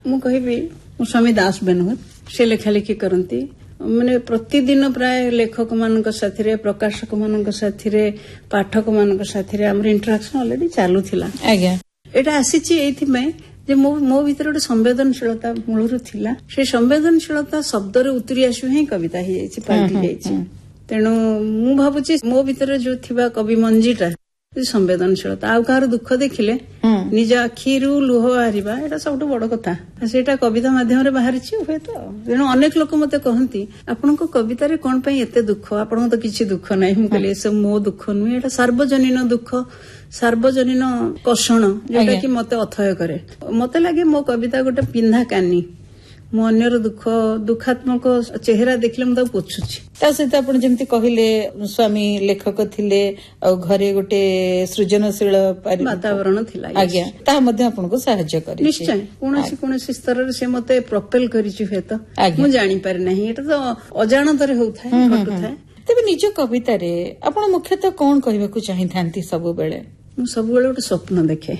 ମୁଁ କହିବି ମୋ ସ୍ୱାମୀ ଦାସ ବେନହୁତ ସେ ଲେଖାଲେଖି କରନ୍ତି ମାନେ ପ୍ରତିଦିନ ପ୍ରାୟ ଲେଖକ ମାନଙ୍କ ସାଥିରେ ପ୍ରକାଶକ ମାନଙ୍କ ସାଥିରେ ପାଠକ ମାନଙ୍କ ସାଥିରେ ଆମର ଇଣ୍ଟରାକ୍ସନ ଅଲରେଡି ଚାଲୁଥିଲା। ଆଜ୍ଞା ଏଇଟା ଆସିଛି ଏଇଥିପାଇଁ ଯେ ମୋ ଭିତରେ ଗୋଟେ ସମ୍ବେଦନଶୀଳତା ମୂଳରୁ ଥିଲା। ସେ ସମ୍ବେଦନଶୀଳତା ଶବ୍ଦରେ ଉତୁରି ଆସିବା ହିଁ କବିତା ହେଇଯାଇଛି, ପାଲଟି ଯାଇଛି। ତେଣୁ ମୁଁ ଭାବୁଛି ମୋ ଭିତରେ ଯୋଉ ଥିବା କବି ମଞ୍ଜିଟା ସମ୍ବେଦନଶୀଳତା, ଆଉ କାହାର ଦୁଃଖ ଦେଖିଲେ ନିଜ ଆଖିରୁ ଲୁହ ବାହାରିବା ଏଇଟା ସବୁଠୁ ବଡ କଥା। ସେଇଟା କବିତା ମାଧ୍ୟମରେ ବାହାରିଛି ହୁଏତ। ତେଣୁ ଅନେକ ଲୋକ ମତେ କହନ୍ତି ଆପଣଙ୍କ କବିତାରେ କଣ ପାଇଁ ଏତେ ଦୁଃଖ, ଆପଣଙ୍କ ତ କିଛି ଦୁଃଖ ନାହିଁ। ମୁଁ କହିଲି ଏସବୁ ମୋ ଦୁଃଖ ନୁହେଁ, ଏଇଟା ସାର୍ବଜନୀନ ଦୁଃଖ, ସାର୍ବଜନୀନ କଷଣ ଯୋଉଟା କି ମତେ ଅଥୟ କରେ। ମତେ ଲାଗେ ମୋ କବିତା ଗୋଟେ ପିନ୍ଧା କାନି, ମୁଁ ଅନ୍ୟର ଦୁଃଖାତ୍ମକ ଚେହେରା ଦେଖିଲେ ମୁଁ ତାକୁ ପୋଛୁଛି। ତା ସହିତ ଆପଣ ଯେମିତି କହିଲେ ସ୍ୱାମୀ ଲେଖକ ଥିଲେ ଆଉ ଘରେ ଗୋଟେ ସୃଜନଶୀଳ ବାତାବରଣ ଥିଲା, ଆଜ୍ଞା, ତାହା ମଧ୍ୟ ଆପଣଙ୍କୁ ସାହାଯ୍ୟ କରିଛି ନିଶ୍ଚୟ। କୌଣସି ସ୍ତରରେ ସେ ମତେ ପ୍ରପେଲ କରିଛି ହୁଏତ, ମୁଁ ଜାଣିପାରେ ନାହିଁ। ଏଇଟା ତ ଅଜାଣତରେ ହଉଥାଏ, ଘଟୁଥାଏ। ତେବେ ନିଜ କବିତାରେ ଆପଣ ମୁଖ୍ୟତଃ କଣ କହିବାକୁ ଚାହିଁଥାନ୍ତି? ସବୁବେଳେ ମୁଁ ସବୁବେଳେ ଗୋଟେ ସ୍ୱପ୍ନ ଦେଖେ,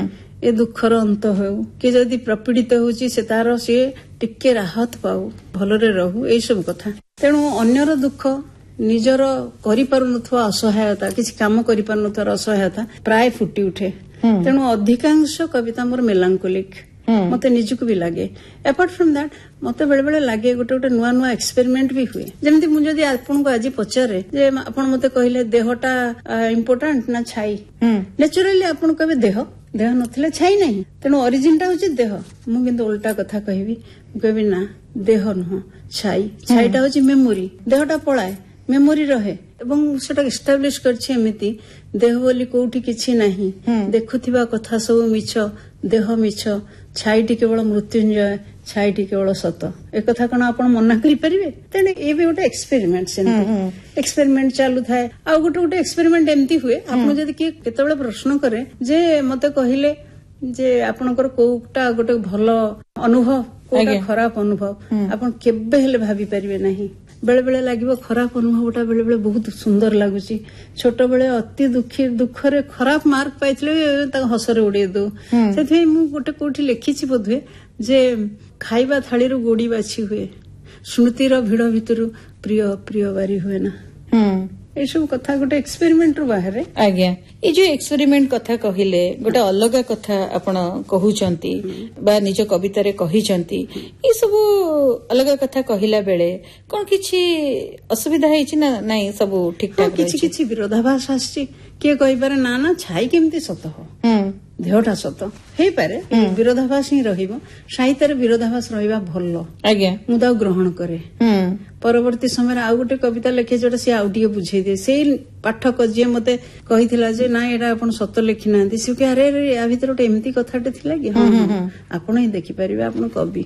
ଏ ଦୁଃଖର ଅନ୍ତ ହେଉ, କିଏ ଯଦି ପ୍ରପୀଡ଼ିତ ହଉଛି ସେ ତାର ସିଏ ଟିକେ ରାହତ ପାଉ, ଭଲରେ ରହୁ, ଏଇ ସବୁ କଥା। ତେଣୁ ଅନ୍ୟର ଦୁଃଖ, ନିଜର କରିପାରୁନଥିବା ଅସହାୟତା, କିଛି କାମ କରିପାରୁନଥିବାର ଅସହାୟତା ପ୍ରାୟ ଫୁଟି ଉଠେ। ତେଣୁ ଅଧିକାଂଶ କବିତା ମୋର ମେଲାଙ୍କୋଲିକ ମତେ ନିଜକୁ ବି ଲାଗେ। ଆପାର୍ଟ ଫ୍ରମ ଦ୍ୟାଟ୍ ମତେ ବେଳେ ବେଳେ ଲାଗେ ଗୋଟେ ନୂଆ ନୂଆ ଏକ୍ସପେରିମେଣ୍ଟ ବି ହୁଏ। ଯେମିତି ମୁଁ ଯଦି ଆପଣଙ୍କୁ ଆଜି ପଚାରେ ଯେ ଆପଣ ମତେ କହିଲେ ଦେହଟା ଇମ୍ପୋର୍ଟାଣ୍ଟ ନା ଛାଇ, ନ୍ୟାଚୁରାଲି ଆପଣ କହିବେ ଦେହ ନଥିଲେ ଛାଇ ନାହିଁ, ତେଣୁ ଅରିଜିନଟା ହଉଛି ଦେହ। ମୁଁ କିନ୍ତୁ ଓଲଟା କଥା କହିବି, ମୁଁ କହିବି ନା ଦେହ ନୁହଁ ଛାଇଟା ହଉଛି ମେମୋରି। ଦେହଟା ପଳାଏ, ମେମୋରି ରହେ ଏବଂ ସେଟା ଏଷ୍ଟାବ୍ଲିଶ କରିଛି ଏମିତି ଦେହ ବୋଲି କୋଉଠି କିଛି ନାହିଁ, ଦେଖୁଥିବା କଥା ସବୁ ମିଛ, ଦେହ ମିଛ, ଛାଇଟି କେବଳ ମୃତ୍ୟୁଞ୍ଜୟ, ଛାଇଟି କେବଳ ସତ। ଏକଥା କଣ ଆପଣ ମନା କରିପାରିବେ? ତେଣୁ ଏ ବି ଗୋଟେ ଏକ୍ସପେରିମେଣ୍ଟ, ସେମିତି ଏକ୍ସପେରିମେଣ୍ଟ ଚାଲୁଥାଏ। ଆଉ ଗୋଟେ ଏକ୍ସପେରିମେଣ୍ଟ ଏମିତି ହୁଏ, ଆପଣ ଯଦି କିଏ କେତେବେଳେ ପ୍ରଶ୍ନ କରେ ଯେ ମତେ କହିଲେ ଯେ ଆପଣଙ୍କର କୋଉଟା ଗୋଟେ ଭଲ ଅନୁଭବ, କୋଉଟା ଖରାପ ଅନୁଭବ, ଆପଣ କେବେ ହେଲେ ଭାବି ପାରିବେ ନାହିଁ। ବେଳେ ବେଳେ ଲାଗିବ ଖରାପ ଅନୁଭବଟା ବେଳେ ବେଳେ ବହୁତ ସୁନ୍ଦର ଲାଗୁଛି। ଛୋଟବେଳେ ଅତି ଦୁଃଖରେ ଖରାପ ମାର୍କ ପାଇଥିଲେ ତାକୁ ହସରେ ଉଡେଇ ଦଉ। ସେଥିପାଇଁ ମୁଁ ଗୋଟେ କୋଉଠି ଲେଖିଛି ବୋଧହୁଏ ଯେ ଖାଇବା ଥାଳିରୁ ଗୋଡି ବାଛି ହୁଏ, ସ୍ମୃତିର ଭିଡ ଭିତରୁ ପ୍ରିୟ ପ୍ରିୟ ବାରି ହୁଏ ନା। ଏସବୁ କଥା ଗୋଟେ ଏକ୍ସପେରିମେଣ୍ଟ ରୁ ବାହାରେ। ଆଜ୍ଞା, ଏଇ ଯୋଉ ଏକ୍ସପେରିମେଣ୍ଟ କଥା କହିଲେ, ଗୋଟେ ଅଲଗା କଥା ଆପଣ କହୁଛନ୍ତି ବା ନିଜ କବିତାରେ କହିଛନ୍ତି, ଏ ସବୁ ଅଲଗା କଥା କହିଲା ବେଳେ କଣ କିଛି ଅସୁବିଧା ହେଇଛି ନା ନାଇଁ? ସବୁ ଠିକ ଠାକ? କିଛି ବିରୋଧାଭାସ ଆସିଛି। କିଏ କହିପାରେ ନା ଛାଇ କେମିତି ସତ ହବ, ଦେହଟା ସତ ହେଇପାରେ, ବିରୋଧାଭାସ ହିଁ ରହିବ। ସାହିତ୍ୟରେ ବିରୋଧାଭାସ ରହିବା ଭଲ, ଆଜ୍ଞା, ମୁଁ ତାକୁ ଗ୍ରହଣ କରେ। ପରବର୍ତ୍ତୀ ସମୟରେ ଆଉ ଗୋଟେ କବିତା ଲେଖେ ଯୋଉଟା ସିଏ ଆଉ ଟିକେ ବୁଝେଇ ଦିଏ। ସେଇ ପାଠକ ଯିଏ ମତେ କହିଥିଲା ଯେ ନାଇଁ ଏଇଟା ଆପଣ ସତ ଲେଖି ନାହାନ୍ତି, ସେ ଆରେ ୟା ଭିତରେ ଗୋଟେ ଏମିତି କଥାଟେ ଥିଲା କି? ଆପଣ ହିଁ ଦେଖିପାରିବେ, ଆପଣ କବି।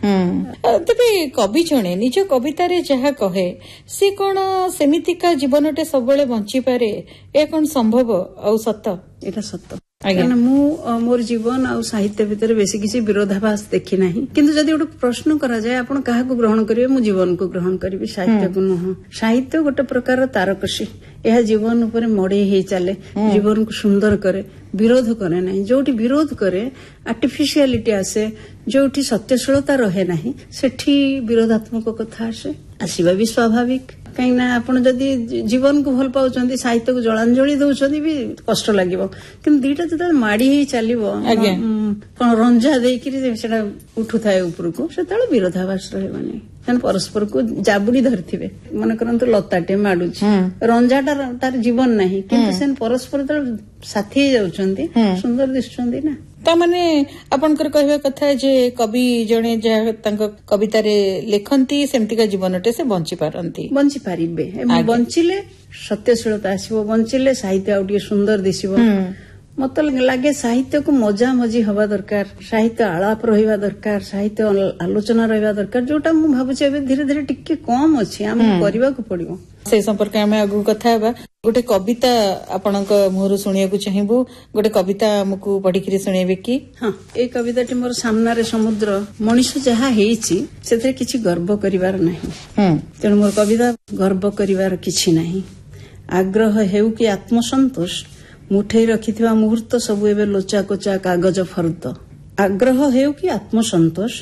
ତେବେ କବି ଜଣେ ନିଜ କବିତାରେ ଯାହା କହେ ସେ କଣ ସେମିତିକା ଜୀବନଟେ ସବୁବେଳେ ବଞ୍ଚିପାରେ? ଏ କଣ ସମ୍ଭବ ଆଉ ସତ? ଏଇଟା ସତ। କାରଣ ମୁଁ ମୋର ଜୀବନ ଆଉ ସାହିତ୍ୟ ଭିତରେ ବେଶୀ କିଛି ବିରୋଧାଭାସ ଦେଖି ନାହିଁ। କିନ୍ତୁ ଯଦି ଗୋଟେ ପ୍ରଶ୍ନ କରାଯାଏ ଆପଣ କାହାକୁ ଗ୍ରହଣ କରିବେ, ମୁଁ ଜୀବନକୁ ଗ୍ରହଣ କରିବି, ସାହିତ୍ୟକୁ ନୁହଁ। ସାହିତ୍ୟ ଗୋଟେ ପ୍ରକାର ତାରକସି, ଏହା ଜୀବନ ଉପରେ ମଡେଇ ହେଇ ଚାଲେ, ଜୀବନକୁ ସୁନ୍ଦର କରେ, ବିରୋଧ କରେ ନାହିଁ। ଯୋଉଠି ବିରୋଧ କରେ, ଆର୍ଟିଫିସିଆଲିଟି ଆସେ, ଯୋଉଠି ସତ୍ୟଶୀଳତା ରହେ ନାହିଁ, ସେଠି ବିରୋଧାତ୍ମକ କଥା ଆସିବା ବି ସ୍ୱାଭାବିକ। କାହିଁକି ନା ଆପଣ ଯଦି ଜୀବନକୁ ଭଲ ପାଉଛନ୍ତି, ସାହିତ୍ୟକୁ ଜଳାଞ୍ଜଳି ଦଉଛନ୍ତି ବି କଷ୍ଟ ଲାଗିବ। କିନ୍ତୁ ଦିଟା ଯେତେବେଳେ ମାଡି ହେଇ ଚାଲିବ, କଣ ରଞ୍ଜା ଦେଇକିରି ସେଟା ଉଠୁଥାଏ ଉପରକୁ, ସେତେବେଳେ ବିରୋଧାଭାସ ରହିବନି। ସେମାନେ ପରସ୍ପରକୁ ଜାବୁଡି ଧରିଥିବେ। ମନେ କରନ୍ତୁ ଲତାଟେ ମାଡୁଛି, ରଞ୍ଜାଟା ତାର ଜୀବନ ନାହିଁ, କିନ୍ତୁ ସେମାନେ ପରସ୍ପର ଯେତେବେଳେ ସାଥୀ ହେଇଯାଉଛନ୍ତି ସୁନ୍ଦର ଦିଶୁଛନ୍ତି ନା। ତାମାନେ ଆପଣଙ୍କର କହିବା କଥା ଯେ କବି ଜଣେ ଯାହା ତାଙ୍କ କବିତାରେ ଲେଖନ୍ତି ସେମିତିକା ଜୀବନଟେ ସେ ବଞ୍ଚିପାରନ୍ତି, ବଞ୍ଚିପାରିବେ। ବଞ୍ଚିଲେ ସତ୍ୟଶୀଳତା ଆସିବ, ବଞ୍ଚିଲେ ସାହିତ୍ୟ ଆଉ ଟିକେ ସୁନ୍ଦର ଦିଶିବ। ମତେ ଲାଗେ ସାହିତ୍ୟକୁ ମଜା ମଜି ହବା ଦରକାର, ସାହିତ୍ୟ ଆଳାପ ରହିବା ଦରକାର, ସାହିତ୍ୟ ଆଲୋଚନା ରହିବା ଦରକାର, ଯୋଉଟା ମୁଁ ଭାବୁଛି ଏବେ ଧୀରେ ଧୀରେ ଟିକେ କମ ଅଛି, ଆମକୁ କରିବାକୁ ପଡିବ। ସେ ସମ୍ପର୍କରେ ଆମେ ଆଗକୁ କଥା ହେବା। ଗୋଟେ କବିତା ଆପଣଙ୍କ ମୁହଁରୁ ଶୁଣିବାକୁ ଚାହିଁବୁ, ଗୋଟେ କବିତା ଆମକୁ ପଢିକିରି ଶୁଣେଇବେ କି? ହଁ, ଏଇ କବିତାଟି ମୋର ସାମ୍ନାରେ ସମୁଦ୍ର, ମଣିଷ ଯାହା ହେଇଛି ସେଥିରେ କିଛି ଗର୍ବ କରିବାର ନାହିଁ। ତେଣୁ ମୋର କବିତା ଗର୍ବ କରିବାର କିଛି ନାହିଁ। ଆଗ୍ରହ ହେଉ କି ଆତ୍ମସନ୍ତୋଷ, ମୁଠେଇ ରଖିଥିବା ମୁହୂର୍ତ୍ତ ସବୁ ଏବେ ଲୋଚା କୋଚା କାଗଜ ଫର୍ଦ୍ଦ। ଆଗ୍ରହ ହେଉ କି ଆତ୍ମସନ୍ତୋଷ